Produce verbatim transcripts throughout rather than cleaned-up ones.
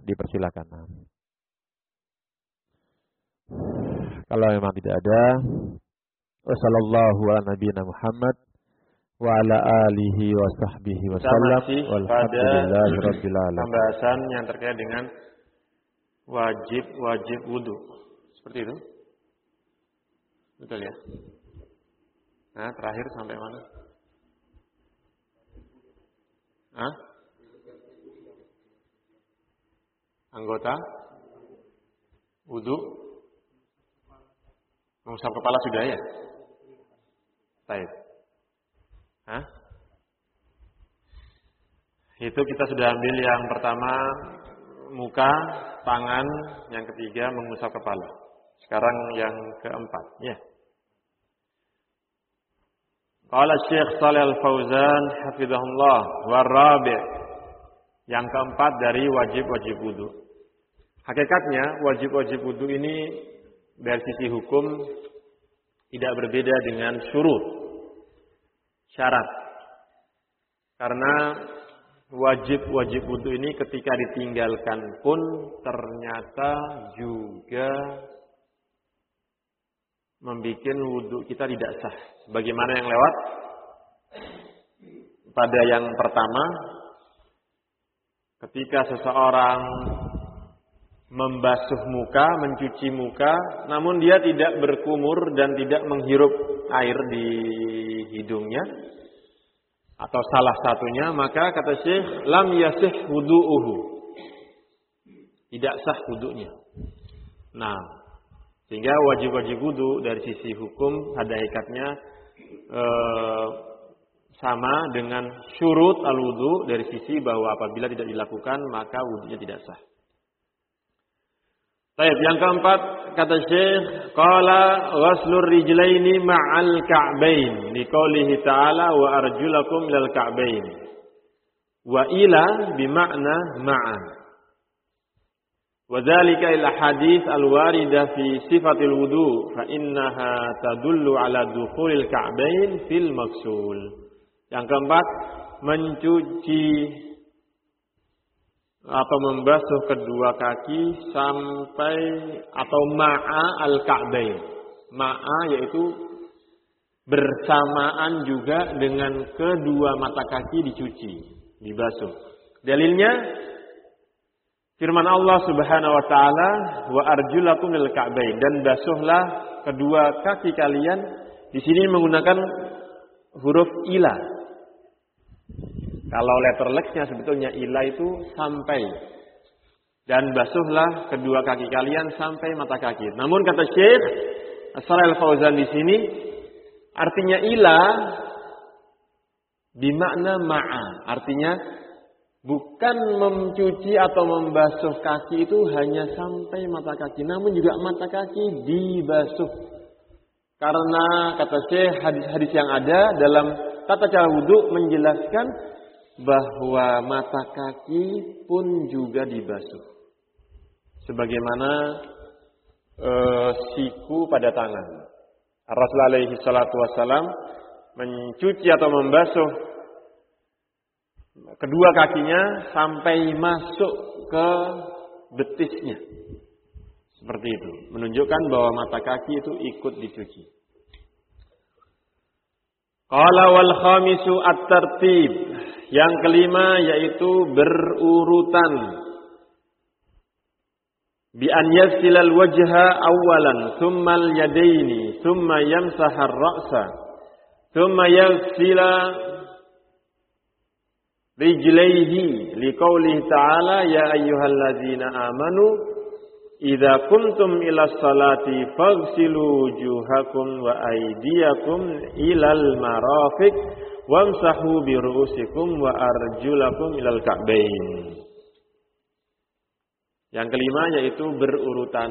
dipersilakan. Kalau memang tidak ada, wassallallahu ala nabiyina Muhammad wa ala alihi wa sahbihi wa sallam walhamdulillahi rabbil alamin. Pembahasan yang terkait dengan wajib-wajib wudu. Seperti itu. Betul ya? Nah, terakhir sampai mana? Hah? Anggota wudu mengusap kepala sudah ya? Baik. Hah? Itu kita sudah ambil yang pertama muka, tangan, yang ketiga mengusap kepala. Sekarang yang keempat, ya. Qala Syekh Shalih Al-Fauzan hafizahullah warabi'. Yang keempat dari wajib-wajib wudu. Hakikatnya wajib-wajib wudu ini dari sisi hukum tidak berbeda dengan syurut, syarat. Karena wajib-wajib wudu ini ketika ditinggalkan pun ternyata juga membuat wudu kita tidak sah. Bagaimana yang lewat? Pada yang pertama, ketika seseorang membasuh muka, mencuci muka, namun dia tidak berkumur dan tidak menghirup air di hidungnya, atau salah satunya, maka kata Syekh, lam yasih wudu'uhu. Tidak sah wudu'nya. Nah, sehingga wajib-wajib wudu dari sisi hukum pada hakikatnya eh, sama dengan syurut al-wudu dari sisi bahwa apabila tidak dilakukan maka wudunya tidak sah. Baik, yang keempat kata Syekh, qala ghaslur rijlaini ma'al ka'bain liqaulihi ta'ala wa arjulakum ilal ka'bain. Wa ila bima'na ma'a. Wa dzalika ila hadits al-waridah fi sifatil wudu fa innaha tadullu ala dukhulil ka'bain fil maksul. Yang keempat, mencuci atau membasuh kedua kaki sampai atau ma'a al-ka'bain. Ma'a yaitu bersamaan juga dengan kedua mata kaki dicuci, dibasuh. Dalilnya firman Allah Subhanahu wa taala, wa arjulakum lil ka'bain, dan basuhlah kedua kaki kalian. Di sini menggunakan huruf ila. Kalau letter X-nya sebetulnya ila itu sampai. Dan basuhlah kedua kaki kalian sampai mata kaki. Namun kata Syekh Shalih Al-Fauzan di sini artinya ila bimakna ma'a. Artinya bukan mencuci atau membasuh kaki itu hanya sampai mata kaki, namun juga mata kaki dibasuh. Karena kata Syekh hadis-hadis yang ada dalam tata cara wudu menjelaskan bahwa mata kaki pun juga dibasuh. Sebagaimana e, siku pada tangan. Rasulullah alaihi salatu wassalam mencuci atau membasuh kedua kakinya sampai masuk ke betisnya. Seperti itu. Menunjukkan bahwa mata kaki itu ikut dicuci. Qala wal khamisu at-tartib. Yang kelima yaitu berurutan. Bi an yaghsilal wajha awalan, thumma al-yadaini, thumma yamsaha ar-ra'sa, thumma yaghsila rijlaihi liqaulihi ta'ala ya ayyuhalladzina amanu idza qumtum ila sholati faghsilu wujuhakum wa aydiyakum ilal marafiq wamsahu bi ru'usikum wa arjulakum ilal ka'bain. Yang kelima yaitu berurutan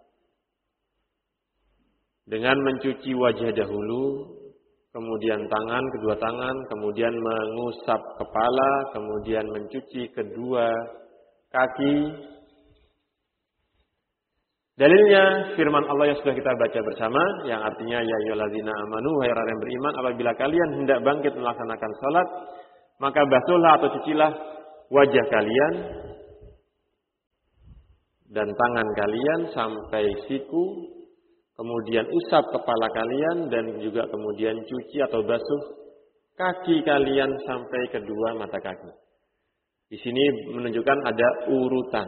dengan mencuci wajah dahulu, kemudian tangan, kedua tangan, kemudian mengusap kepala, kemudian mencuci kedua kaki. Dalilnya firman Allah yang sudah kita baca bersama, yang artinya ya ayyuhallazina amanu, wahai orang yang beriman, apabila kalian hendak bangkit melaksanakan salat, maka basuhlah atau cucilah wajah kalian, dan tangan kalian sampai siku, kemudian usap kepala kalian dan juga kemudian cuci atau basuh kaki kalian sampai kedua mata kaki. Di sini menunjukkan ada urutan.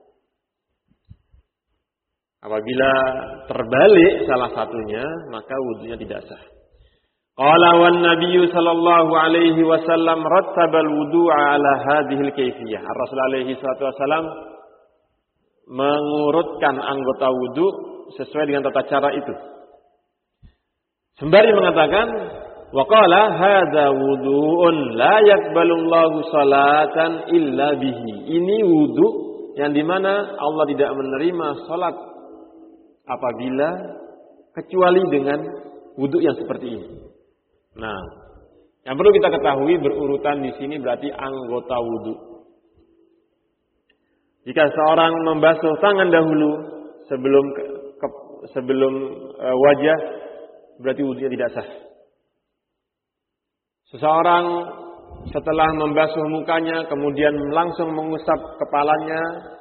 Apabila terbalik salah satunya, maka wudunya tidak sah. Qala wan nabiyyu sallallahu alaihi wasallam rattabal wudu'a ala hadhil kaifiyah. Rasul alaihi salatu wasallam mengurutkan anggota wudu sesuai dengan tata cara itu. Sembari mengatakan, wa qala hadza wudu'un la yaqbalullahu salatan illa bihi. Ini wudu yang dimana Allah tidak menerima salat apabila kecuali dengan wudu yang seperti ini. Nah, yang perlu kita ketahui berurutan di sini berarti anggota wudu. Jika seorang membasuh tangan dahulu sebelum ke, ke, sebelum e, wajah, berarti wudunya tidak sah. Seseorang setelah membasuh mukanya kemudian langsung mengusap kepalanya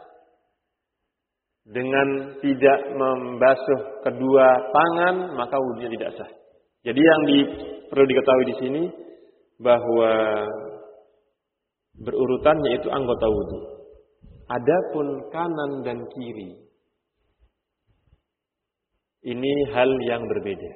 dengan tidak membasuh kedua tangan, maka wudunya tidak sah. Jadi yang di, perlu diketahui di sini bahwa berurutan yaitu anggota wudu. Adapun kanan dan kiri, ini hal yang berbeda.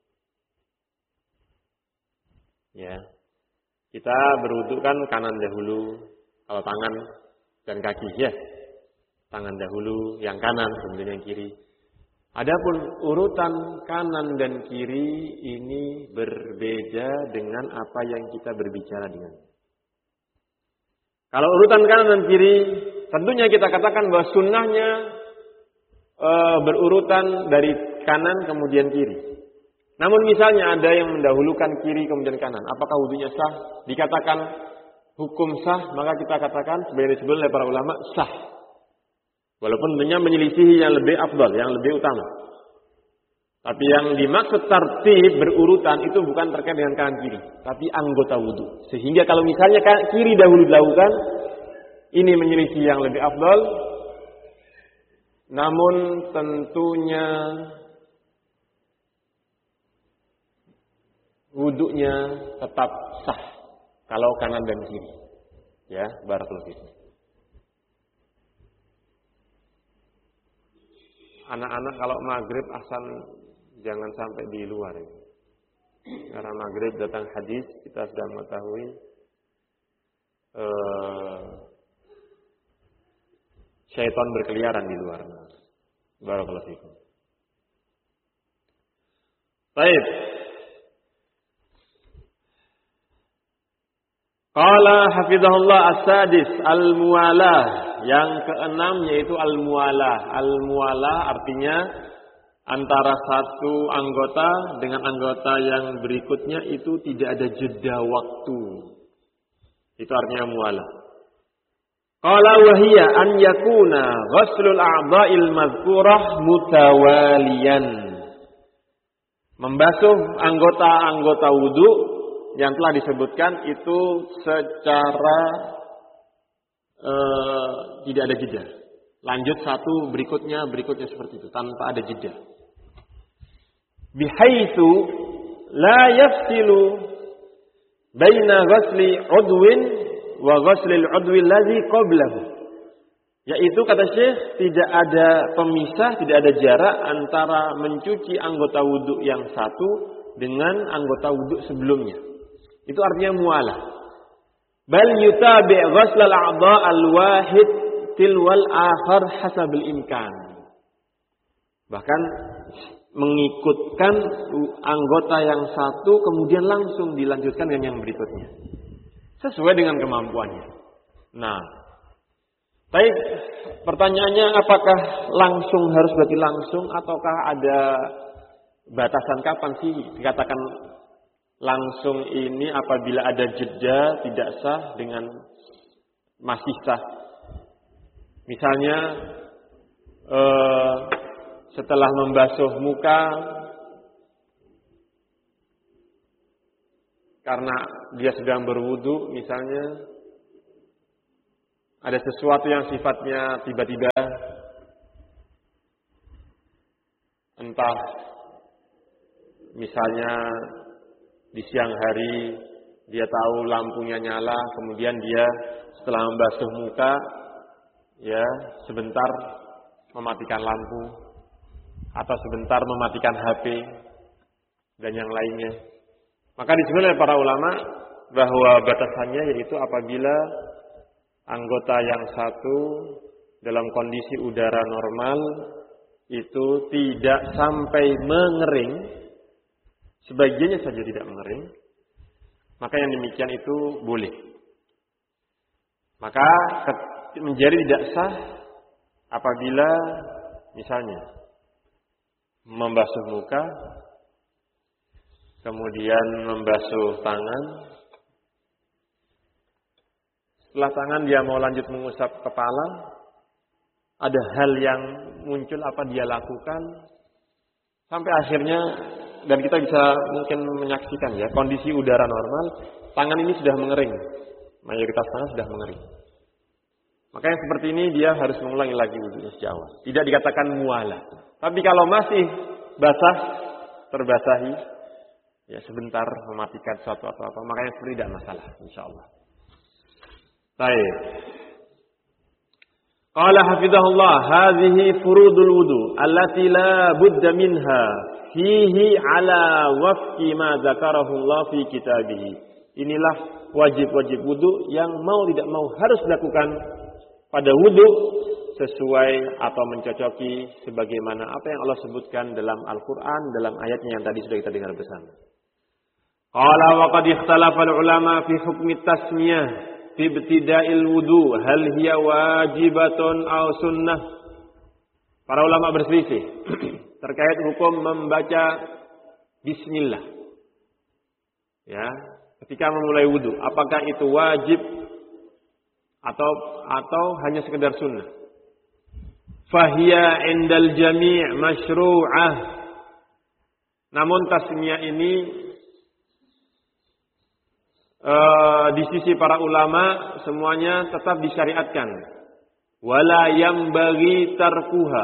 Ya, kita berwudu kan kanan dahulu, kalau tangan dan kaki ya, tangan dahulu, yang kanan kemudian yang kiri. Adapun urutan kanan dan kiri ini berbeda dengan apa yang kita berbicara dengan. Kalau urutan kanan dan kiri, tentunya kita katakan bahwa sunnahnya e, berurutan dari kanan kemudian kiri. Namun misalnya ada yang mendahulukan kiri kemudian kanan, apakah wudunya sah? Dikatakan hukum sah, maka kita katakan sebagai disebut oleh para ulama sah. Walaupun tentunya menyelisihi yang lebih afdal, yang lebih utama. Tapi yang dimaksud tartib berurutan itu bukan terkait dengan kanan kiri, tapi anggota wudu. Sehingga kalau misalnya kiri dahulu dilakukan, ini menyelisih yang lebih afdal. Namun tentunya wudunya tetap sah kalau kanan dan kiri. Ya, barakallahu fiikum. Anak-anak kalau maghrib asal jangan sampai di luar ya. Karena maghrib datang hadis, kita sudah mengetahui uh, syaitan berkeliaran di luar. Barakallahu fiikum. Baik. Qala hafizahullah as-sadis al-muwalah. Yang keenam yaitu al-muwalah. Al-muwalah artinya antara satu anggota dengan anggota yang berikutnya itu tidak ada jeda waktu. Itu artinya muwalah. Qala wa hiya an yakuna ghuslul a'dha'il madhkurah mutawaliyan. Membasuh anggota-anggota wudu yang telah disebutkan itu secara uh, tidak ada jeda. Lanjut satu berikutnya, berikutnya seperti itu tanpa ada jeda. Bihaitsu la yafsilu baina ghusli udwin wa ghusli al-udwi alladhi qablahu. Yaitu kata Syekh tidak ada pemisah, tidak ada jarak antara mencuci anggota wudu yang satu dengan anggota wudu sebelumnya. Itu artinya mualah. Bal yutabi' ghusl al-a'dha' al-wahid tilwal akhar hasabul imkan. Bahkan mengikutkan anggota yang satu kemudian langsung dilanjutkan dengan yang berikutnya. Sesuai dengan kemampuannya. Nah, baik, pertanyaannya apakah langsung harus berarti langsung ataukah ada batasan kapan sih dikatakan langsung ini? Apabila ada jeda tidak sah dengan masih sah. Misalnya eh, setelah membasuh muka karena dia sedang berwudu misalnya, ada sesuatu yang sifatnya tiba-tiba entah misalnya di siang hari dia tahu lampunya nyala, kemudian dia setelah membasuh muka ya sebentar mematikan lampu atau sebentar mematikan H P dan yang lainnya. Maka disebut oleh para ulama bahwa batasannya yaitu apabila anggota yang satu dalam kondisi udara normal itu tidak sampai mengering, sebagiannya saja tidak mengering, maka yang demikian itu boleh. Maka menjadi tidak sah apabila misalnya membasuh muka, kemudian membasuh tangan, setelah tangan dia mau lanjut mengusap kepala, ada hal yang muncul apa dia lakukan, sampai akhirnya, dan kita bisa mungkin menyaksikan ya, kondisi udara normal, tangan ini sudah mengering, mayoritas tangan sudah mengering. Maka yang seperti ini dia harus mengulangi lagi wudunya sejak awal. Tidak dikatakan mualah. Tapi kalau masih basah, terbasahi, ya sebentar mematikan suatu atau apa, makanya seperti tidak masalah, insyaallah. Baik. Qala hafizahullah, hadhihi furudul wudu allati la budda minha fihi ala wafqi ma dzakarahu Allah fi kitabih. Inilah wajib-wajib wudu yang mau tidak mau harus dilakukan pada wudu sesuai atau mencocoki sebagaimana apa yang Allah sebutkan dalam Al-Qur'an dalam ayatnya yang tadi sudah kita dengar bersama. Qala wa qad ikhtalafa al-ulama fi hukmi tasmiyah fi ibtida'il wudu hal hiya wajibatun aw sunnah. Para ulama berselisih terkait hukum membaca bismillah. Ya, ketika memulai wudu, apakah itu wajib atau atau hanya sekedar sunnah? Fahiya indal jami' masyru'ah. Namun tasmiyah ini Uh, di sisi para ulama semuanya tetap disyariatkan. Wala yambaghi tarkuha.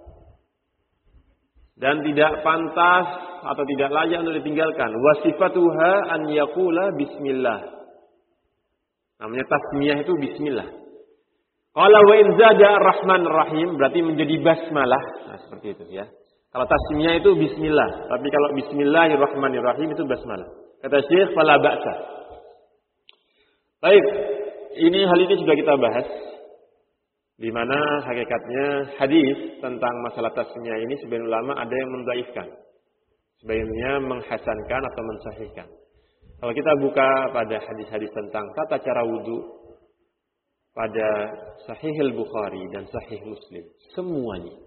Dan tidak pantas atau tidak layak untuk ditinggalkan. Wasifatuha an yaqula bismillah. Namanya tasmiyah itu bismillah. Qala wa in zada ar-rahman ar-rahim berarti menjadi basmalah. Nah, seperti itu ya. Kalau tasmiyah itu bismillah, tapi kalau bismillahirrahmanirrahim itu basmalah. Kata Syekh fala ba'sa. Baik, ini hal ini sudah kita bahas, di mana hakikatnya hadis tentang masalah tasmiyah ini sebagian ulama ada yang mendhaifkan, sebagiannya menghasankan atau mensahihkan. Kalau kita buka pada hadis-hadis tentang tata cara wudu pada Sahih Al-Bukhari dan Sahih Muslim, semuanya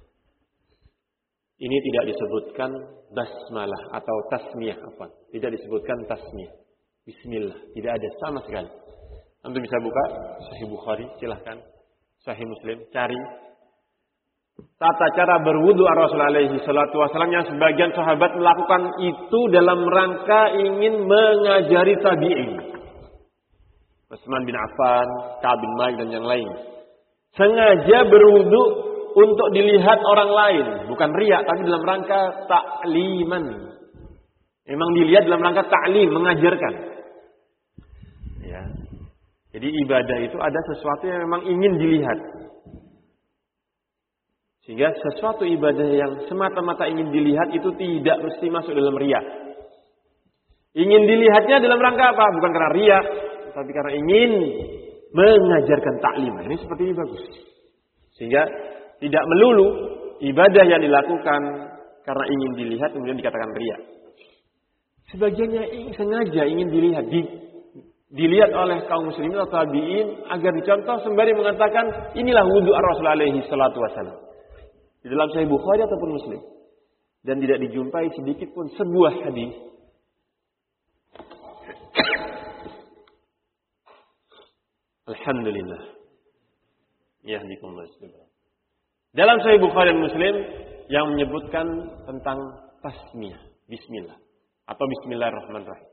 ini tidak disebutkan basmalah atau tasmiyah apa, tidak disebutkan tasmiyah. Bismillah, tidak ada sama sekali. Antum bisa buka Sahih Bukhari, silahkan. Sahih Muslim, cari tata cara berwudu Rasulullah alaihi salatu wasallam yang sebagian sahabat melakukan itu dalam rangka ingin mengajari tabi'in. Utsman bin Affan, Ka'ab bin Malik dan yang lain. Sengaja berwudu untuk dilihat orang lain, bukan riya, tapi dalam rangka ta'liman. Memang dilihat dalam rangka ta'lim, mengajarkan. Ya. Jadi ibadah itu ada sesuatu yang memang ingin dilihat. Sehingga sesuatu ibadah yang semata-mata ingin dilihat itu tidak mesti masuk dalam riya. Ingin dilihatnya dalam rangka apa? Bukan karena riya, tapi karena ingin mengajarkan ta'lim. Ini seperti ini bagus. Sehingga tidak melulu ibadah yang dilakukan karena ingin dilihat kemudian dikatakan riya. Sebagiannya sengaja ingin dilihat, di, dilihat oleh kaum muslimin atau tabi'in agar dicontoh sembari mengatakan inilah wudu Rasulullah alaihi salatu wasallam. Di dalam Sahih Bukhari ataupun Muslim. Dan tidak dijumpai sedikit pun sebuah hadis alhamdulillah. Yahdikumullah. Dalam Sahih Bukhari dan Muslim yang menyebutkan tentang tasmiyah, bismillah atau bismillahirrahmanirrahim.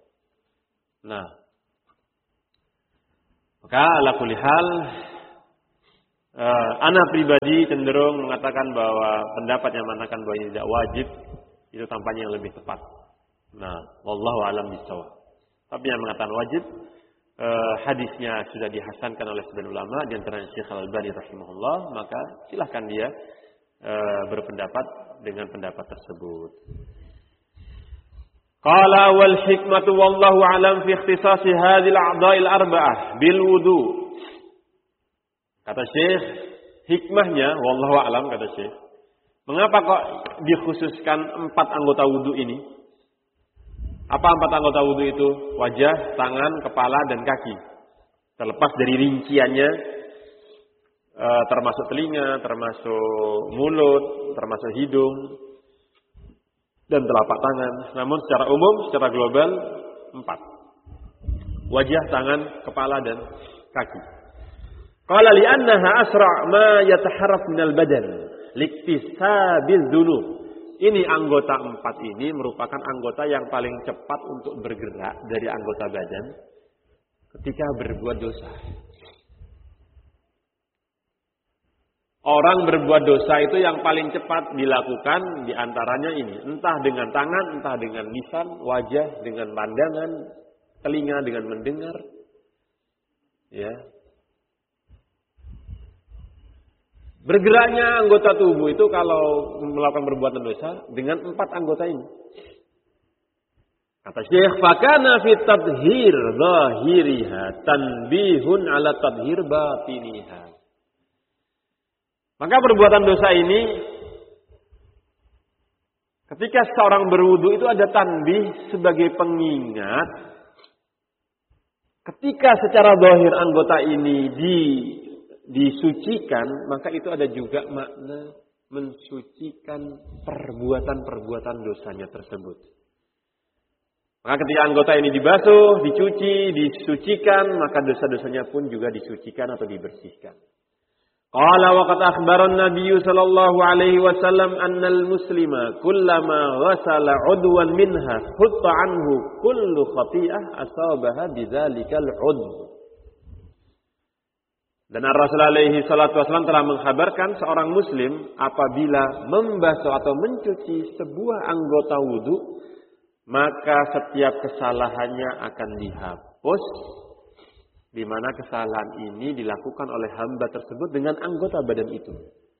Nah, maka ala kulli hal Uh, ana pribadi cenderung mengatakan bahwa pendapat yang mengatakan bahwa ini tidak wajib itu tampaknya yang lebih tepat. Nah, wallahu a'lam bishawab. Tapi yang mengatakan wajib, uh, hadisnya sudah dihasankan oleh sebagian ulama, di antaranya Syekh Al-Albani rahimahullah, maka silahkan dia uh, berpendapat dengan pendapat tersebut. Qala wal hikmatu wallahu a'lam fi ikhtisasi hadhil a'dha'il arba'ah bil wudu. Kata Syekh, hikmahnya wallahu a'lam kata Syekh. Mengapa kok dikhususkan empat anggota wudu ini? Apa empat anggota wudu itu? Wajah, tangan, kepala, dan kaki. Terlepas dari rinciannya, e, termasuk telinga, termasuk mulut, termasuk hidung, dan telapak tangan. Namun secara umum, secara global, empat. Wajah, tangan, kepala, dan kaki. Qala li'annaha asra' ma yataharraf minal badan liktisabil dzunub. Ini anggota empat ini merupakan anggota yang paling cepat untuk bergerak dari anggota badan ketika berbuat dosa. Orang berbuat dosa itu yang paling cepat dilakukan diantaranya ini. Entah dengan tangan, entah dengan lisan, wajah, dengan pandangan, telinga dengan mendengar. Ya. Bergeraknya anggota tubuh itu kalau melakukan perbuatan dosa dengan empat anggota ini. Kata Syekh, fakana fi tadhhir zahiriha tanbihun ala tadhhir batiniha. Maka perbuatan dosa ini ketika seorang berwudu itu ada tanbih sebagai pengingat. Ketika secara zahir anggota ini di disucikan, maka itu ada juga makna mensucikan perbuatan-perbuatan dosanya tersebut. Maka ketika anggota ini dibasuh, dicuci, disucikan, maka dosa-dosanya pun juga disucikan atau dibersihkan. Qala wa qad akhbara an-nabiy sallallahu alaihi wasallam anna al-muslima kullama ghasala 'udwan minha hutta 'anhu kullu khati'ah asabaha bidzalikal 'udw. Dan Rasulullah alaihi salatu wasallam telah mengkhabarkan seorang muslim apabila membasuh atau mencuci sebuah anggota wudu, maka setiap kesalahannya akan dihapus, di mana kesalahan ini dilakukan oleh hamba tersebut dengan anggota badan itu.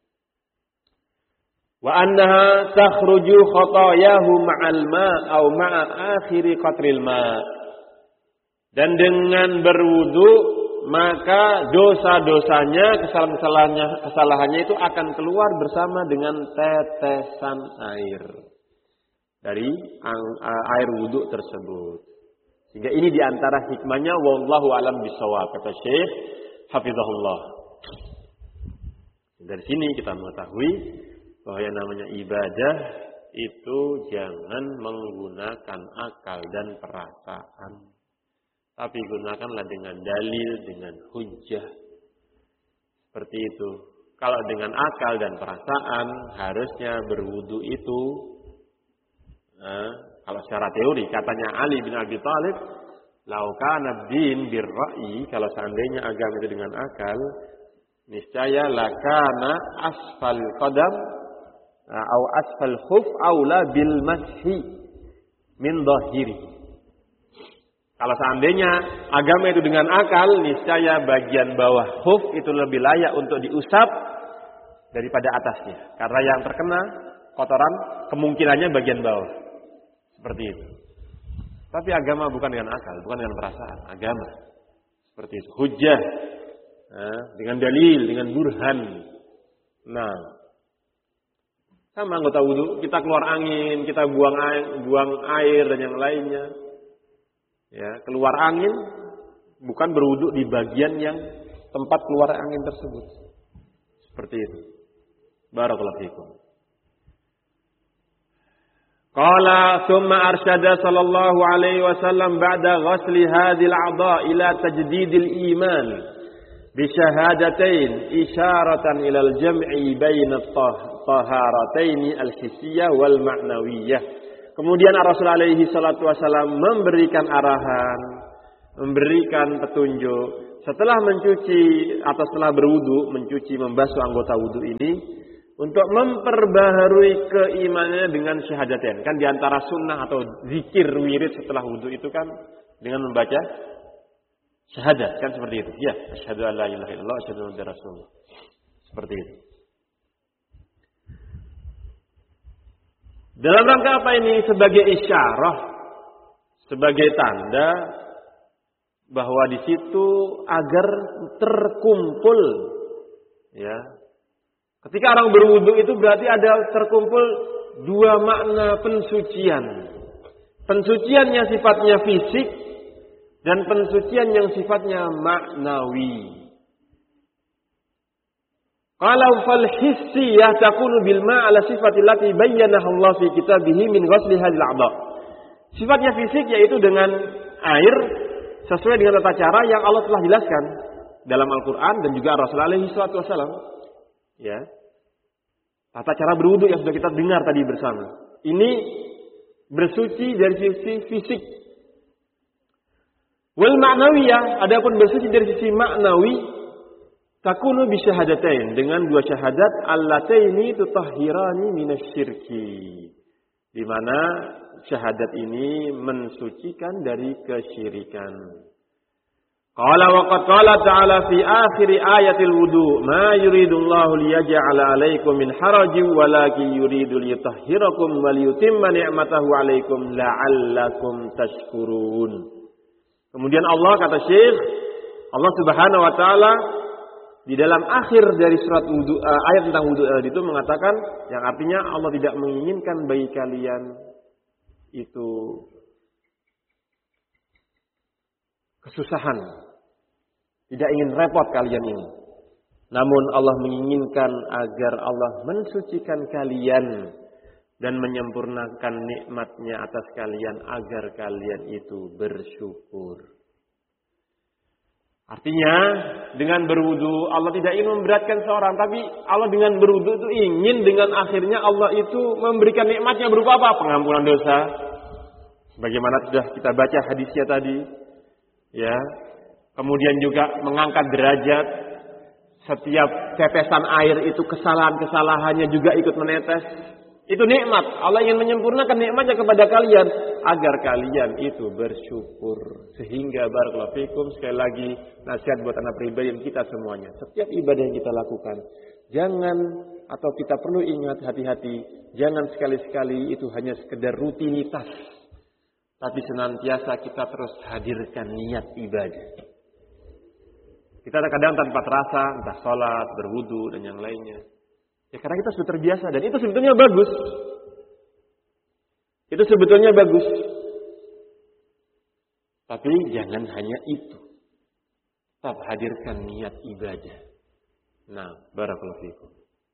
Wa annaha takhruju khatayahu ma'al ma' aw ma'a akhiri qatril ma'. Dan dengan berwudu maka dosa-dosanya, kesalahan-kesalahannya, kesalahannya itu akan keluar bersama dengan tetesan air dari air wudhu tersebut. Sehingga ini diantara hikmahnya, wallahu alam bisawab, kata Syekh hafizahullah. Dari sini kita mengetahui bahwa yang namanya ibadah itu jangan menggunakan akal dan perasaan. Tapi gunakanlah dengan dalil, dengan hujjah. Seperti itu. Kalau dengan akal dan perasaan, harusnya berwudu itu, eh, kalau secara teori, katanya Ali bin Abi Thalib, lau kana din birra'i, kalau seandainya agama itu dengan akal, niscaya lakana asfal qadam, atau asfal khuf, aula bil mashi min dhahiri. Kalau seandainya agama itu dengan akal, niscaya bagian bawah khuf itu lebih layak untuk diusap daripada atasnya. Karena yang terkena kotoran kemungkinannya bagian bawah. Seperti itu. Tapi agama bukan dengan akal, bukan dengan perasaan. Agama. Seperti itu. Hujjah. Nah, dengan dalil, dengan burhan. Nah. Sama anggota wudu, kita keluar angin, kita buang air, buang air dan yang lainnya. Ya, keluar angin bukan berwudu di bagian yang tempat keluar angin tersebut. Seperti itu. Barakallahu fikum. Qala thumma arsyada sallallahu alaihi wasallam ba'da ghasli hadhil a'dha ila tajdidil iman bi syahadatain isyaratan ila al-jam'i baina at-taharatain al-hissiyah wal ma'nawiyyah. Kemudian Rasulullah alaihi salatu wasallam memberikan arahan, memberikan petunjuk setelah mencuci atau setelah berwudu, mencuci, membasuh anggota wudu ini untuk memperbaharui keimanannya dengan syahadatain. Kan diantara sunnah atau zikir wirid setelah wudu itu kan dengan membaca syahadat, kan seperti itu. Ya, asyhadu an la ilaha illallah, asyhadu anna muhammadar rasulullah. Seperti itu. Dalam rangka apa ini? Sebagai isyarah, sebagai tanda bahwa di situ agar terkumpul, ya. Ketika orang berwudu itu berarti ada terkumpul dua makna pensucian. Pensucian yang sifatnya fisik dan pensucian yang sifatnya maknawi. Kalau fal hissiyah takunu bil ma' ala sifatil lati bayyanaha Allah fi kitabih min ghusli hadhil a'dha. Sifatnya fisik yaitu dengan air sesuai dengan tata cara yang Allah telah jelaskan dalam Al-Qur'an dan juga Rasul alaihi salatu wasallam. Ya. Tata cara berwudu yang sudah kita dengar tadi bersama. Ini bersuci dari sisi fisik. Wal ma'nawiyah, adapun bersuci dari sisi maknawi, takunu bi syahadatain, dengan dua syahadat allataini tutahhirani minasyirki. Di mana syahadat ini mensucikan dari kesyirikan. Qala wa qad qala ta'ala fi akhir ayatil wudu ma yuridullahu liyaj'ala 'alaikum min harajin walakin yuridu liyutahhirakum wa liyutimma ni'matahu 'alaikum la'allakum tashkurun. Kemudian Allah kata Syekh, Allah Subhanahu wa taala di dalam akhir dari surat wudu, uh, ayat tentang wudu itu mengatakan yang artinya Allah tidak menginginkan bagi kalian itu kesusahan, tidak ingin repot kalian ini. Namun Allah menginginkan agar Allah mensucikan kalian dan menyempurnakan nikmatnya atas kalian agar kalian itu bersyukur. Artinya dengan berwudu Allah tidak ingin memberatkan seorang, tapi Allah dengan berwudu itu ingin dengan akhirnya Allah itu memberikan nikmatnya berupa apa? Pengampunan dosa. Sebagaimana sudah kita baca hadisnya tadi. Ya, kemudian juga mengangkat derajat. Setiap tetesan air itu kesalahan-kesalahannya juga ikut menetes. Itu nikmat. Allah ingin menyempurnakan nikmatnya kepada kalian agar kalian itu bersyukur. Sehingga barakallahu fikum, sekali lagi nasihat buat anak pribadi dan kita semuanya. Setiap ibadah yang kita lakukan, jangan atau kita perlu ingat hati-hati, jangan sekali-sekali itu hanya sekedar rutinitas. Tapi senantiasa kita terus hadirkan niat ibadah. Kita kadang tanpa terasa, entah sholat, berwudu, dan yang lainnya. Ya karena kita sudah terbiasa, dan itu sebetulnya bagus. Itu sebetulnya bagus. Tapi jangan hanya itu. Tetap hadirkan niat ibadah. Nah, barakallahu fikum.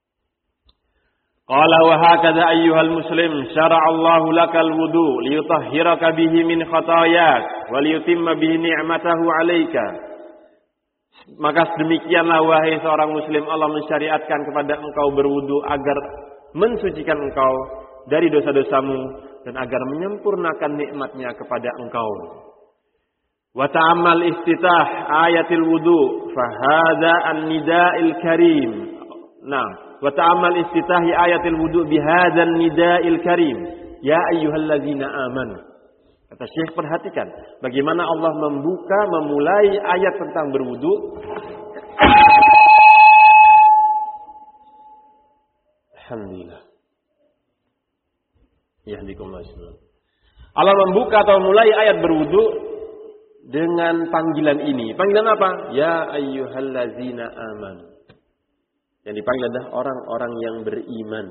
Qala wa hakadha ayyuhal muslim syara'a Allahu lakal wudu liyutahhiraka bihi min khatayak wa liyutimma bihi ni'matahu 'alaika. Maka demikianlah wahai seorang muslim, Allah mensyariatkan kepada engkau berwudu agar mensucikan engkau dari dosa-dosamu dan agar menyempurnakan nikmatnya kepada engkau. Wa ta'ammal iftitah ayatil wudu fa hadza an-nida'il karim. Nah, wa ta'ammal iftitahi ayatil wudu bihadzal nida'il karim ya ayyuhalladzina amanu. Kata Syekh, perhatikan bagaimana Allah membuka memulai ayat tentang berwudu. Alhamdulillah. Yahdikumullah. Allah membuka atau memulai ayat berwudu dengan panggilan ini. Panggilan apa? Ya ayyuhalladzina amanu. Yang dipanggil adalah orang-orang yang beriman.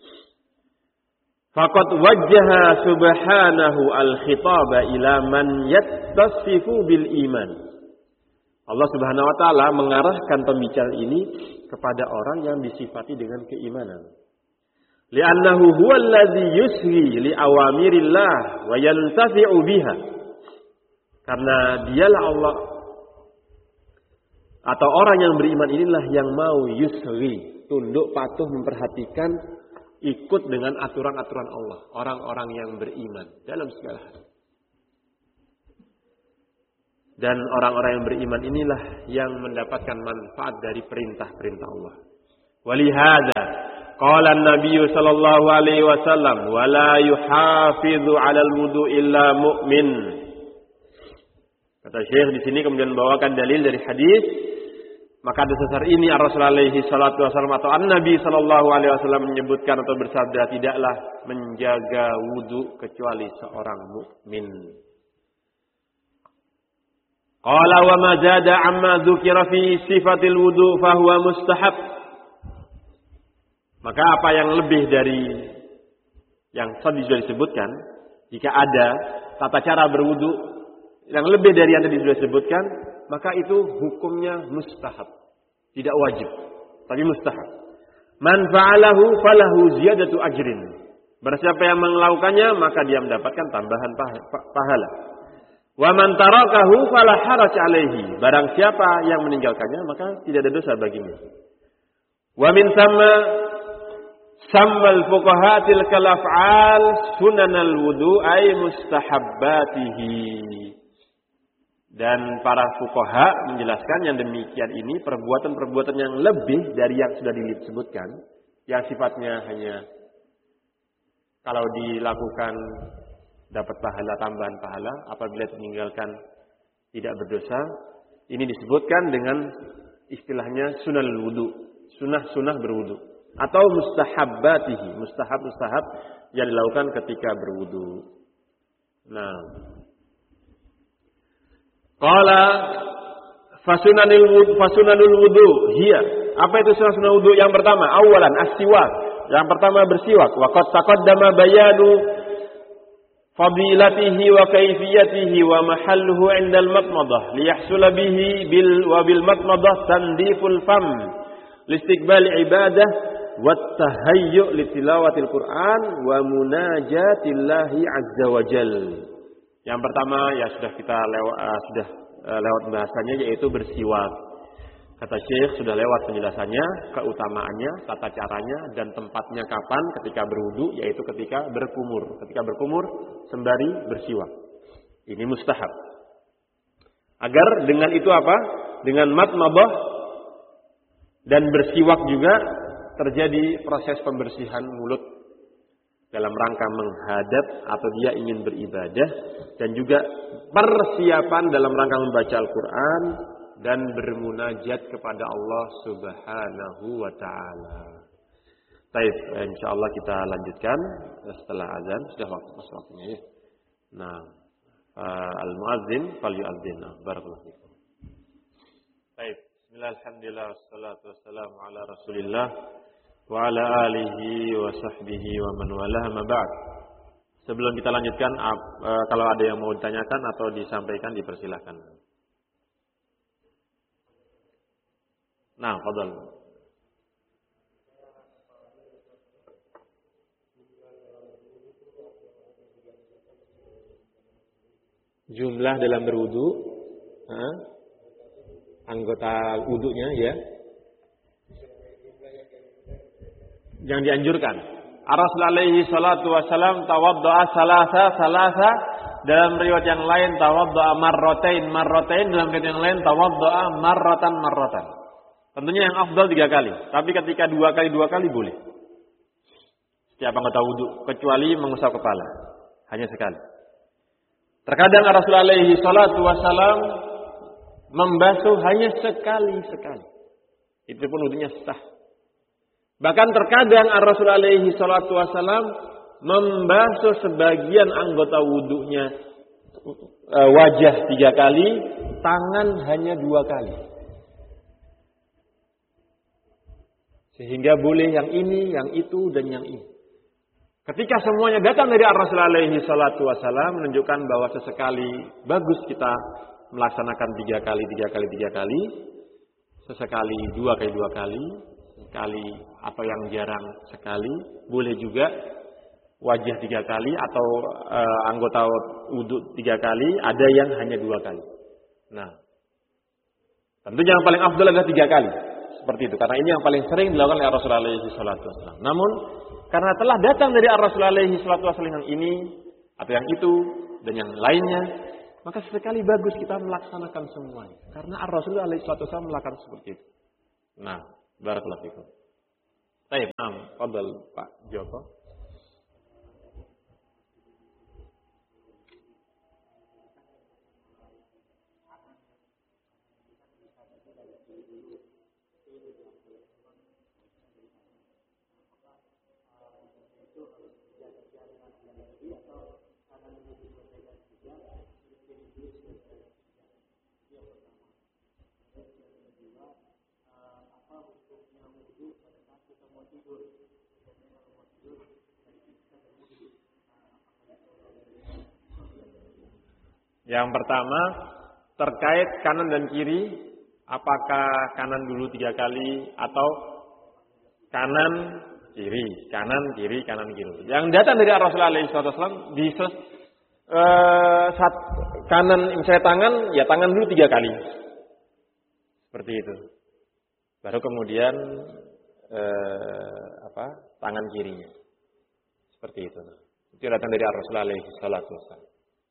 Faqad wajjaha subhanahu al-khitaba ila man yattasifu bil iman. Allah Subhanahu wa taala mengarahkan pembicaraan ini kepada orang yang disifati dengan keimanan. Li'annahu huwal ladzi yusri li awamirillah wa yantafi'u biha. Karena dialah Allah atau orang yang beriman inilah yang mau yusri, tunduk patuh memperhatikan, ikut dengan aturan-aturan Allah. Orang-orang yang beriman dalam segala hal. Dan orang-orang yang beriman inilah yang mendapatkan manfaat dari perintah-perintah Allah. Walihada qala an-nabiy sallallahu alaihi wasallam wala yuhafizu 'alal wudu illa mu'min. Kata Syekh di sini kemudian membawakan dalil dari hadis, maka atas dasar ini Rasulullah alaihi salatu wasallam atau an-nabi sallallahu alaihi wasallam menyebutkan atau bersabda, tidaklah menjaga wudu kecuali seorang mukmin. Qala wa ma zada amma dzukira fi sifatil wudu fa huwa mustahab. Maka apa yang lebih dari yang tadi sudah disebutkan, jika ada tata cara berwudu yang lebih dari yang tadi sudah disebutkan, maka itu hukumnya mustahab, tidak wajib, tapi mustahab. Man fa'alahu falahu ziyadatu ajrin. Barang siapa yang melakukannya, maka dia mendapatkan tambahan pahala. Wa man tarakahu fala haraj alaihi. Barang siapa yang meninggalkannya, maka tidak ada dosa baginya. Wa min thamma sammal fuqaha tilkal af'al sunanal wudu ay mustahabbatihi. Dan para fuqaha menjelaskan yang demikian ini perbuatan-perbuatan yang lebih dari yang sudah disebutkan, yang sifatnya hanya kalau dilakukan dapat pahala, tambahan pahala, apabila meninggalkan tidak berdosa. Ini disebutkan dengan istilahnya sunal wudu, sunah-sunah berwudu, atau mustahabbatihi, mustahab-mustahab yang dilakukan ketika berwudu. Nah, qala fasunanul wudu, fasunanul wudu hiya. Apa itu sunah-sunah wudu? Yang pertama, awalan as-siwak. Yang pertama bersiwak. Wa qad taqaddama bayanu fadilatihi wa kaifiyatihi wa mahalluhu 'inda al-matmadah liyahsula bihi bil wa bil matmadah tandiful fam liistiqbal ibadah wa tahayyu' li tilawatil Qur'an wa munajatillahi 'azza wa jalla. Yang pertama ya sudah kita lewat uh, sudah uh, lewat bahasanya, yaitu bersiwak. Kata Syekh sudah lewat penjelasannya, keutamaannya, tata caranya, dan tempatnya kapan ketika berwudu, yaitu ketika berkumur. Ketika berkumur sembari bersiwak. Ini mustahab. Agar dengan itu apa? Dengan matmadah dan bersiwak juga terjadi proses pembersihan mulut dalam rangka menghadap atau dia ingin beribadah, dan juga persiapan dalam rangka membaca Al-Quran dan bermunajat kepada Allah Subhanahu wa ta'ala. Baik, insyaallah kita lanjutkan setelah azan, sudah waktu masuk waktunya ya. Nah, uh, al-muazzin falyu'adzin. Barakallahu fikum. Baik, bismillah, alhamdulillah, wassalatu wassalamu ala Rasulillah wa ala alihi wa sahbihi wa man walah, ma ba'd. Sebelum kita lanjutkan, uh, kalau ada yang mau ditanyakan atau disampaikan, dipersilahkan. Nah, fadhal. Jumlah dalam berwudu, huh? Anggota wudunya ya, yang dianjurkan. Rasul alaihi salatu wasalam tawaddo'a salasa salasa, dalam riwayat yang lain tawaddo'a marratain marratain, dalam riwayat yang lain tawaddo'a marratan marratan. Tentunya yang afdal tiga kali, tapi ketika dua kali dua kali boleh. Setiap anggota wudu, kecuali mengusap kepala, hanya sekali. Terkadang Rasulullah alaihi salatu wasalam membasuh hanya sekali-sekali. Itu pun wudunya sah. Bahkan terkadang Rasulullah alaihi salatu wasalam membasuh sebagian anggota wudunya, wajah tiga kali, tangan hanya dua kali. Sehingga boleh yang ini, yang itu, dan yang ini. Ketika semuanya datang dari Rasulullah alaihi salatu wasalam, menunjukkan bahwa sesekali bagus kita melaksanakan tiga kali, tiga kali, tiga kali. Sesekali dua kali, dua kali. Sekali atau yang jarang sekali. Boleh juga wajah tiga kali atau e, anggota wudhu tiga kali. Ada yang hanya dua kali. Nah, tentunya yang paling afdal adalah tiga kali. Seperti itu. Karena ini yang paling sering dilakukan oleh Rasulullah alaihi salatu wasallam. Namun, karena telah datang dari Rasulullah alaihi salatu wasallam yang ini, atau yang itu, dan yang lainnya, maka sekali bagus kita melaksanakan semuanya. Karena Ar-Rasul alaihi wasallam melakukan seperti itu. Nah, barakallahu fikum. Baik, nah, fadhal Pak Joko. Yang pertama, terkait kanan dan kiri, apakah kanan dulu tiga kali atau kanan kiri, kanan kiri, kanan kiri. Yang datang dari Rasulullah shallallahu alaihi wasallam di uh, saat kanan misalnya tangan, ya tangan dulu tiga kali, seperti itu. Baru kemudian uh, apa tangan kirinya, seperti itu. Itu datang dari Rasulullah shallallahu alaihi wasallam.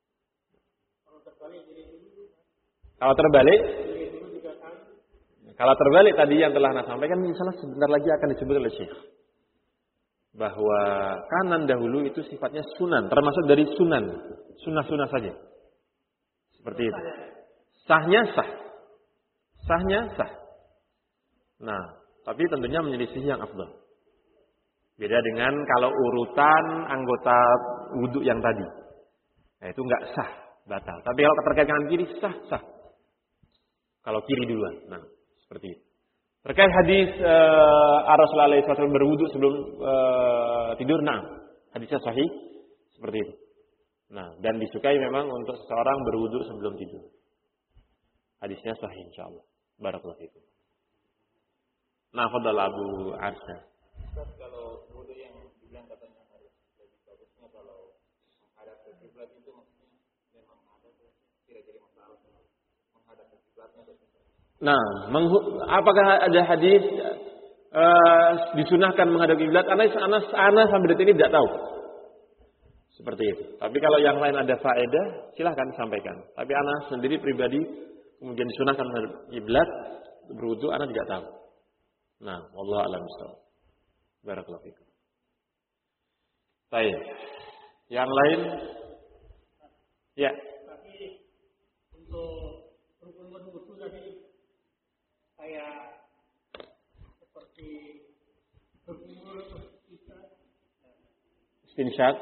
Kalau terbalik, kalau terbalik tadi yang telah Anda sampaikan, misalnya sebentar lagi akan disebut oleh Syekh. Bahwa kanan dahulu itu sifatnya sunan, termasuk dari sunan. Sunnah-sunnah saja. Seperti itu. Sahnya sah. Sahnya sah. Nah, tapi tentunya menyelisih yang afdal. Beda dengan kalau urutan anggota wudhu yang tadi. Nah, itu enggak sah, batal. Tapi kalau terkait kanan kiri, sah, sah. Kalau kiri duluan. Nah, seperti itu. Terkait hadis uh, Rasulullah shallallahu alaihi wasallam berwudu sebelum uh, tidur, nah, hadisnya sahih seperti itu. Nah, dan disukai memang untuk seseorang berwudu sebelum tidur. Hadisnya sahih insyaallah. Barakallahu fikum. Nah, fadhal Abu Arsa. Kalau wudu yang dibilang katanya harus lebih bagusnya kalau menghadap ke kiblat itu maksudnya memang ada kira-kira masalah menghadap ke kiblatnya. Nah, menghu- apakah ada hadis uh, disunahkan menghadap kiblat? Anas, Anas, Anas sampai detik ini tidak tahu. Seperti itu. Tapi kalau yang lain ada faedah, silahkan sampaikan. Tapi Anas sendiri pribadi kemudian disunahkan menghadap kiblat berwudu, Anas tidak tahu. Nah, wallahu a'lam bishawab. Barakallahu fikum. Baik. Yang lain? Ya. Tapi untuk rukun wudu tadi kayak seperti berkumur kita Istinsyaq.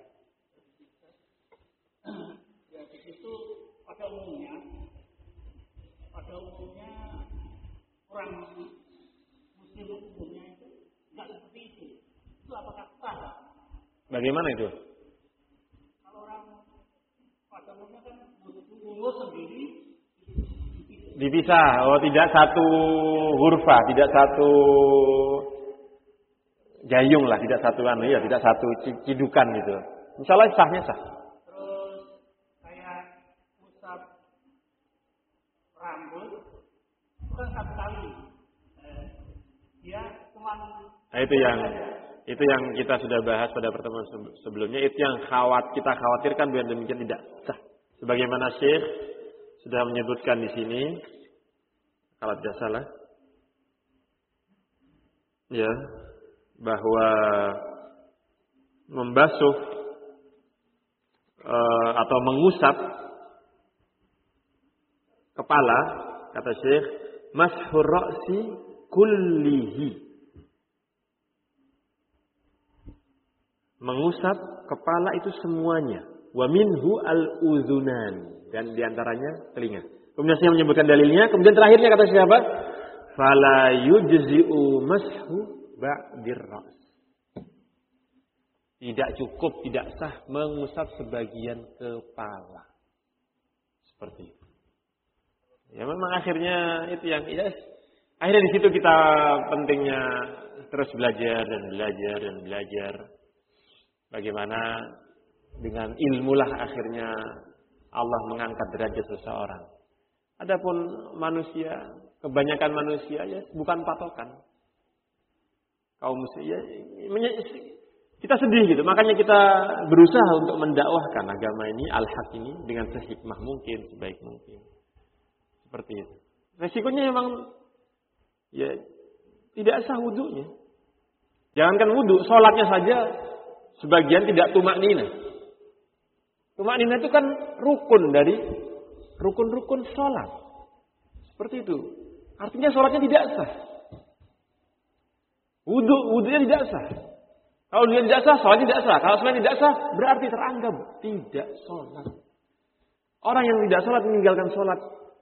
ya di situ pada umumnya pada umumnya orang muslim umumnya itu nggak seperti itu. Itu apakah sah? Bagaimana itu? Kalau orang pada umumnya kan wudu sendiri Dipisah, oh tidak satu hurfa, tidak satu gayung lah, tidak satu anu ya, tidak satu cidukan gitu. Insyaallah sahnya sah. Terus kayak usap rambut itu kan satu kali. Eh, dia cuma Nah, itu yang itu yang kita sudah bahas pada pertemuan sebelumnya, itu yang khawat kita khawatirkan biar demikian tidak sah. Sebagaimana Syekh sudah menyebutkan di sini, kalau tidak salah, ya, bahwa membasuh uh, atau mengusap kepala, kata Syekh, mashur ra'si kullihi. Mengusap kepala itu semuanya. Wa minhu al-udzunan. Dan diantaranya telinga. Kemudian saya menyebutkan dalilnya. Kemudian terakhirnya kata siapa? Fala yujzi'u mashu ba'dir ra's. Tidak cukup, tidak sah mengusap sebagian kepala. Seperti itu. Ya memang akhirnya itu yang yes. Akhirnya di situ kita pentingnya terus belajar dan belajar dan belajar. Bagaimana dengan ilmulah akhirnya Allah mengangkat derajat seseorang. Adapun manusia, kebanyakan manusia ya bukan patokan. Kaum muslim Kita sedih gitu. Makanya kita berusaha untuk mendakwahkan agama ini, al-haq ini dengan sehikmah mungkin, sebaik mungkin. Seperti itu. Resikonya memang ya tidak sah wudunya. Jangankan wudu, sholatnya saja sebagian tidak tumak nina. Tumak nina itu kan rukun dari rukun-rukun sholat. Seperti itu. Artinya sholatnya tidak sah. Wudu, wudunya tidak sah. Kalau dia tidak sah, sholatnya tidak sah. Kalau sholatnya tidak sah, berarti teranggap tidak sholat. Orang yang tidak sholat meninggalkan sholat.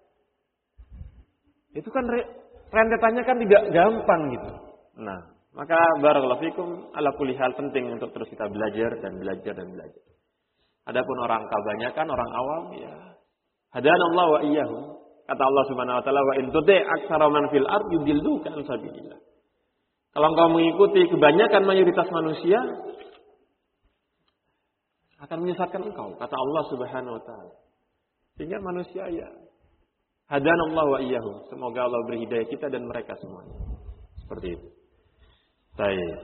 Itu kan rentetannya kan tidak gampang gitu. Nah, maka barakallahu fikum ala kulli hal penting untuk terus kita belajar dan belajar dan belajar. Adapun orang kebanyakan orang awam ya hadanallahu wa iyyahum. Kata Allah Subhanahu wa taala wa in tuti' aktsara man fil ard yudilluka an sabilillah. Kalau engkau mengikuti kebanyakan mayoritas manusia akan menyesatkan engkau, kata Allah Subhanahu wa taala. Sehingga manusia ya hadanallahu wa iyyahum. Semoga Allah beri hidayah kita dan mereka semuanya. Seperti itu. Baik.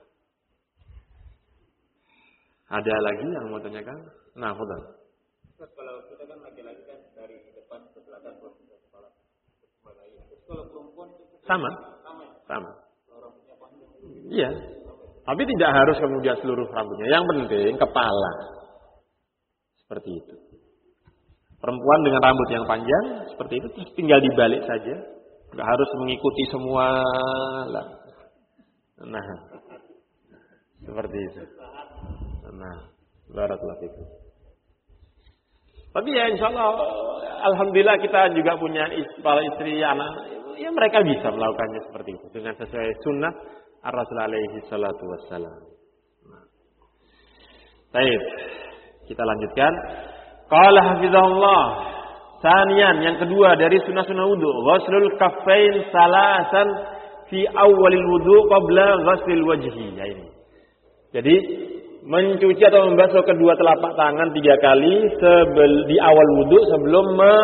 Ada lagi yang mau tanyakan? Nah, Fadhil. Kalau kita kan laki-laki kan dari depan ke belakang kalau kita kepala mulai. Terus kalau perempuan sama? Sama. Sama. Rambutnya panjang. Iya. Tapi tidak harus kemudian seluruh rambutnya. Yang penting kepala. Seperti itu. Perempuan dengan rambut yang panjang seperti itu terus tinggal dibalik saja. Enggak harus mengikuti semua lah. Nah. Seperti itu. Nah, barakallahu fikum. Tapi ya insyaallah alhamdulillah kita juga punya para istri anak, ya mereka bisa melakukannya seperti itu dengan sesuai sunnah Ar-Rasul alaihi salatu wassalam. Nah. Baik, kita lanjutkan. Qala hafizahullah. Sanian yang kedua dari sunnah-sunnah wudu, ghuslul kaffain salasan fi awalil wudu qabla ghuslil wajhi. Ya ini. Jadi mencuci atau membasuh kedua telapak tangan tiga kali sebel, di awal wudu sebelum me,